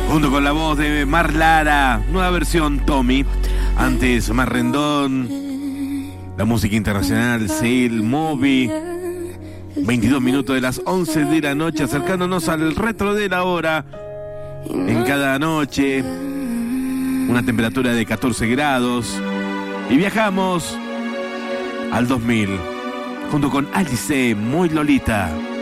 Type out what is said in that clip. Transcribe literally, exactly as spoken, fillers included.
Junto con la voz de Mar Lara, nueva versión Tommy. Antes Mar Rendón, la música internacional Sail Moby. veintidós minutos de las once de la noche, acercándonos al retro de la hora. En cada noche, una temperatura de catorce grados. Y viajamos al dos mil, junto con Alice, Muy Lolita.